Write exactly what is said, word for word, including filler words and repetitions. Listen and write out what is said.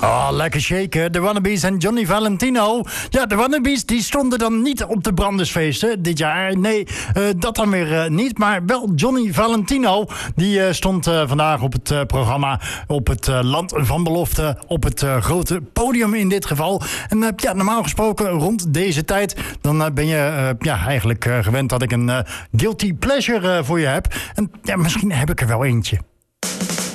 Oh, lekker shaken. De Wannabes en Johnny Valentino. Ja, de Wannabes die stonden dan niet op de Brandersfeesten dit jaar. Nee, uh, dat dan weer uh, niet. Maar wel Johnny Valentino. Die uh, stond uh, vandaag op het uh, programma. Op het uh, Land van Belofte. Op het uh, grote podium in dit geval. En uh, ja, normaal gesproken rond deze tijd. Dan uh, ben je uh, ja, eigenlijk uh, gewend dat ik een uh, guilty pleasure uh, voor je heb. En ja, misschien heb ik er wel eentje.